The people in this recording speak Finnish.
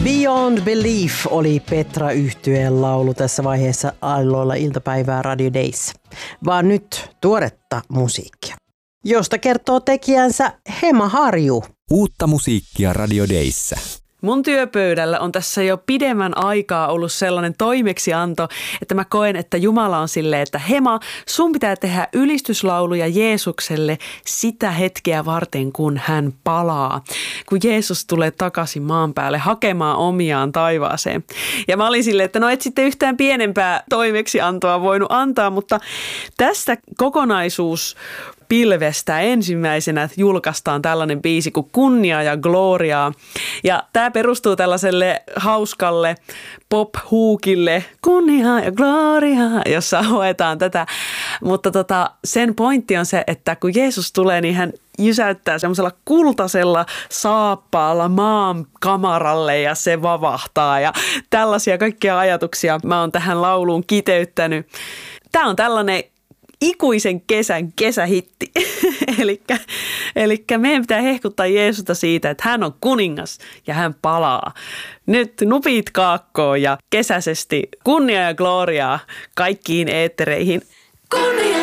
Beyond Belief oli Petra-yhtyeen laulu tässä vaiheessa Aalloilla iltapäivää Radio Days. Vaan nyt tuoretta musiikkia, josta kertoo tekijänsä Hema Harju. Uutta musiikkia Radio Dayssä. Mun työpöydällä on tässä jo pidemmän aikaa ollut sellainen toimeksianto, että mä koen, että Jumala on silleen, että Hema, sun pitää tehdä ylistyslauluja Jeesukselle sitä hetkeä varten, kun hän palaa. Kun Jeesus tulee takaisin maan päälle hakemaan omiaan taivaaseen. Ja mä olin silleen, että no et sitten yhtään pienempää toimeksiantoa voinut antaa, mutta tästä kokonaisuuspilvestä ensimmäisenä julkaistaan tällainen biisi kuin Kunnia ja Gloriaa. Ja tämä perustuu tällaiselle hauskalle pop-huukille, Kunnia ja Gloriaa, jossa hoetaan tätä. Mutta sen pointti on se, että kun Jeesus tulee, niin hän jysäyttää semmoisella kultaisella saappaalla maan kamaralle ja se vavahtaa. Ja tällaisia kaikkia ajatuksia mä oon tähän lauluun kiteyttänyt. Tämä on tällainen ikuisen kesän kesähitti. Elikkä meidän pitää hehkuttaa Jeesusta siitä, että hän on kuningas ja hän palaa. Nyt nupit kaakkoon ja kesäisesti kunnia ja gloriaa kaikkiin eettereihin. Kunnia!